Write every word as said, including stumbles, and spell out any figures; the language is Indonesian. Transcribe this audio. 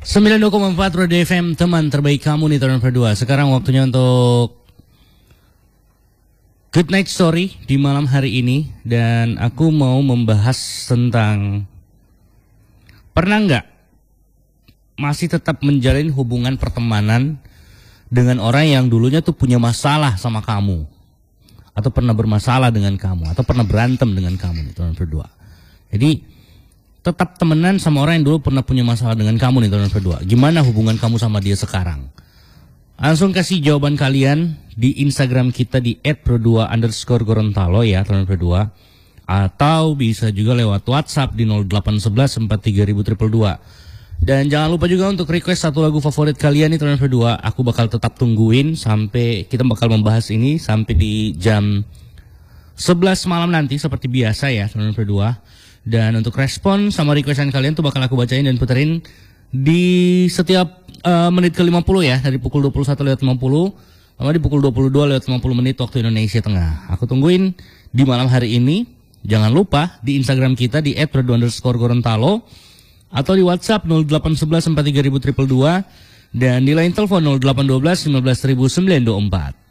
sembilan puluh dua koma empat Radio F M, teman terbaik kamu nih tahun berdua. Sekarang waktunya untuk Good Night Story di malam hari ini. Dan aku mau membahas tentang pernah nggak masih tetap menjalin hubungan pertemanan dengan orang yang dulunya tuh punya masalah sama kamu, atau pernah bermasalah dengan kamu, atau pernah berantem dengan kamu nih tahun berdua. Jadi tetap temenan sama orang yang dulu pernah punya masalah dengan kamu nih tahun berdua. Gimana hubungan kamu sama dia sekarang? Langsung kasih jawaban kalian di Instagram kita di et berdua underscore Gorontalo ya tahun berdua. Atau bisa juga lewat WhatsApp di nol delapan satu satu empat tiga dua dua dua. Dan jangan lupa juga untuk request satu lagu favorit kalian nih tahun berdua. Aku bakal tetap tungguin sampai kita bakal membahas ini sampai di jam sebelas malam nanti seperti biasa ya tahun berdua. Dan untuk respon sama requestan kalian tuh bakal aku bacain dan puterin di setiap uh, menit ke lima puluh ya. Dari pukul dua puluh satu lewat lima puluh sama di pukul dua puluh dua lewat lima puluh menit waktu Indonesia Tengah. Aku tungguin di malam hari ini. Jangan lupa di Instagram kita di et berdua underscore Gorontalo. Atau di WhatsApp nol delapan satu satu empat tiga dua dua dua. Dan di line telepon nol delapan satu dua lima satu sembilan dua empat.